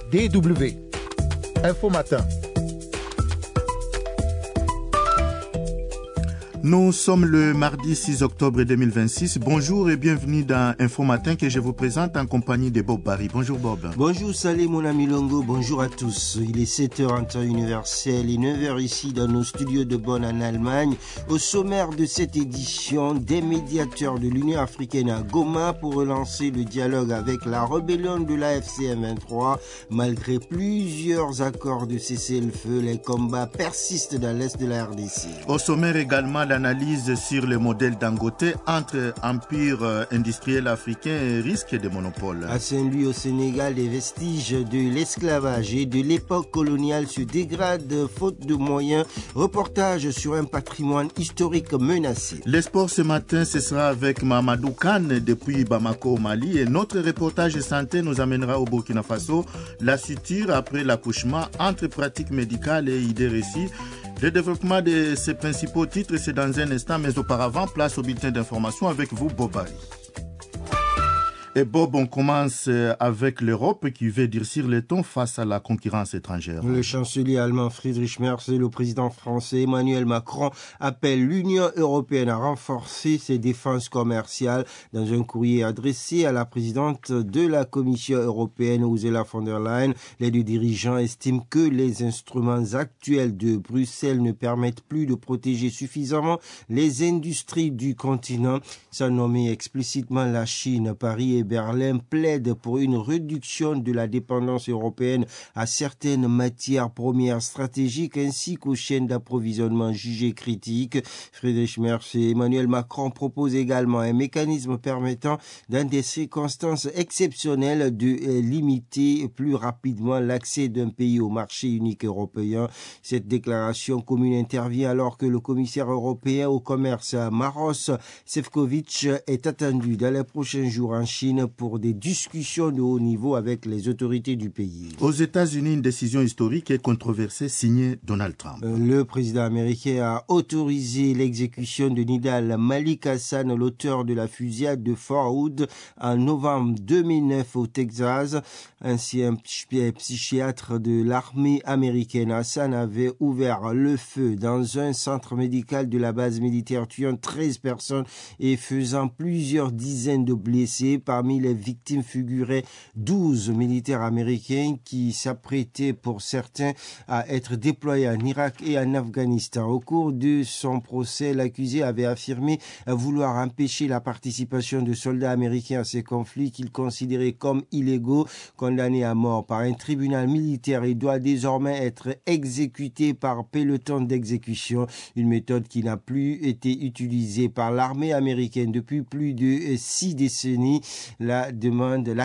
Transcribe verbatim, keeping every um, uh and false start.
D W. Info Matin. Nous sommes le mardi six octobre deux mille vingt-six. Bonjour et bienvenue dans Info Matin que je vous présente en compagnie de Bob Barry. Bonjour Bob. Bonjour Salé mon ami Longo, bonjour à tous. Il est sept heures en temps universel et neuf heures ici dans nos studios de Bonn en Allemagne. Au sommaire de cette édition, des médiateurs de l'Union africaine à Goma pour relancer le dialogue avec la rébellion de l'A F C M vingt-trois. Malgré plusieurs accords de cessez-le-feu, les combats persistent dans l'est de la R D C. Au sommaire également, l'analyse sur le modèle Dangote entre empire industriel africain et risque de monopole. À Saint-Louis au Sénégal, des vestiges de l'esclavage et de l'époque coloniale se dégradent faute de moyens. Reportage sur un patrimoine historique menacé. Les sports ce matin, ce sera avec Mamadou Kane depuis Bamako au Mali et notre reportage santé nous amènera au Burkina Faso. La suture après l'accouchement entre pratique médicale et idées récits. Le développement de ces principaux titres, c'est dans un instant, mais auparavant, place au bulletin d'information avec vous, Bob Barry. Et Bob, on commence avec l'Europe qui veut durcir les tons face à la concurrence étrangère. Le chancelier allemand Friedrich Merz et le président français Emmanuel Macron appellent l'Union européenne à renforcer ses défenses commerciales. Dans un courrier adressé à la présidente de la Commission européenne, Ursula von der Leyen, les deux dirigeants estiment que les instruments actuels de Bruxelles ne permettent plus de protéger suffisamment les industries du continent. Sans nommer explicitement la Chine, Paris et Berlin plaide pour une réduction de la dépendance européenne à certaines matières premières stratégiques ainsi qu'aux chaînes d'approvisionnement jugées critiques. Friedrich Merz et Emmanuel Macron proposent également un mécanisme permettant, dans des circonstances exceptionnelles, de limiter plus rapidement l'accès d'un pays au marché unique européen. Cette déclaration commune intervient alors que le commissaire européen au commerce Maroš Šefčovič est attendu dans les prochains jours en Chine pour des discussions de haut niveau avec les autorités du pays. Aux États-Unis, une décision historique et controversée signée Donald Trump. Le président américain a autorisé l'exécution de Nidal Malik Hassan, l'auteur de la fusillade de Fort Hood en novembre deux mille neuf au Texas. Ainsi, un psychiatre de l'armée américaine, Hassan, avait ouvert le feu dans un centre médical de la base militaire, tuant treize personnes et faisant plusieurs dizaines de blessés. Parmi les victimes figuraient douze militaires américains qui s'apprêtaient pour certains à être déployés en Irak et en Afghanistan. Au cours de son procès, l'accusé avait affirmé vouloir empêcher la participation de soldats américains à ces conflits qu'il considérait comme illégaux. Condamné à mort par un tribunal militaire, il doit désormais être exécuté par peloton d'exécution, une méthode qui n'a plus été utilisée par l'armée américaine depuis plus de six décennies. La demande, la